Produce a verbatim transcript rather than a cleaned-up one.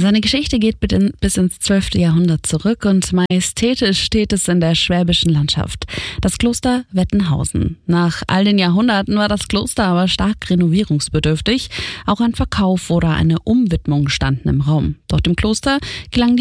Seine Geschichte geht bis ins zwölfte Jahrhundert zurück und majestätisch steht es in der schwäbischen Landschaft. Das Kloster Wettenhausen. Nach all den Jahrhunderten war das Kloster aber stark renovierungsbedürftig. Auch ein Verkauf oder eine Umwidmung standen im Raum. Doch dem Kloster gelang die